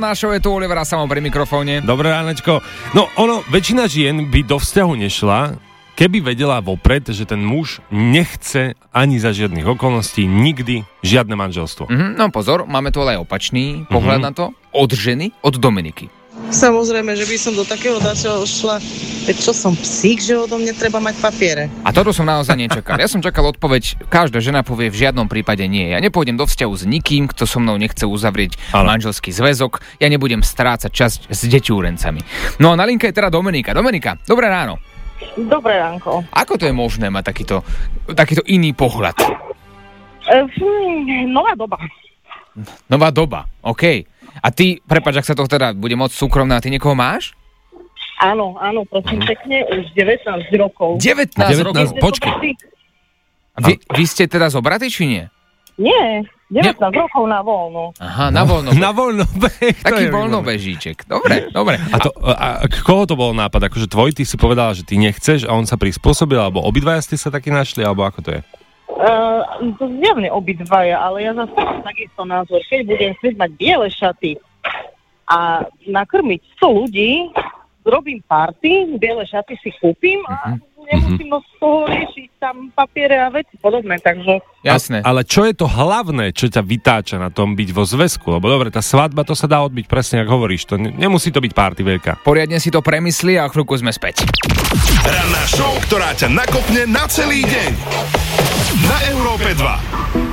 ranná show, je tu Oliver a Samo pri mikrofóne. Dobré ránečko. No väčšina žien by do vzťahu nešla, keby vedela vopred, že ten muž nechce ani za žiadnych okolností nikdy žiadne manželstvo. No pozor, máme tu ale aj opačný pohľad na to. Od ženy, od Dominiky. Samozrejme, že by som do takého dačoho šla, čo som psík, že odo mňa treba mať papiere. A toto som naozaj nečakal. Ja som čakal odpoveď, každá žena povie v žiadnom prípade nie. Ja nepôjdem do vzťahu s nikým, kto so mnou nechce uzavrieť manželský zväzok. Ja nebudem strácať čas s deťúrencami. No a na linke je teda Dominika. Dominika, dobré ráno. Dobré ránko. Ako to je možné mať takýto iný pohľad? Nová doba. Nová doba, OK. A ty, prepáč, ak sa to teda bude môcť súkromná, ty niekoho máš? Áno, prosím pekne, už 19 rokov. 19 rokov? Počkej. Vy ste teda zobratí, či nie? Nie, 19 rokov na voľno. Aha, na voľno. Na voľnobeh. Taký voľnobežíček. Dobre. A koho to bol nápad? Akože tvoj, ty si povedala, že ty nechceš a on sa prispôsobil, alebo obidvaja ste sa taky našli, alebo ako to je? To zjavne obidvaja, ale ja zase takisto názor. Keď budem chcieť mať biele šaty a nakrmiť 100 ľudí, zrobím party, biele šaty si kúpim a nemusím z toho riešiť tam papiere a veci podobné, takže... Jasné. Ale čo je to hlavné, čo ťa vytáča na tom byť vo zväzku? Lebo dobre, tá svadba, to sa dá odbiť presne, ako hovoríš. To nemusí to byť party veľká. Poriadne si to premysli a chvíľku sme späť. Ranná show, ktorá ťa nakopne na celý deň. Na Európe 2.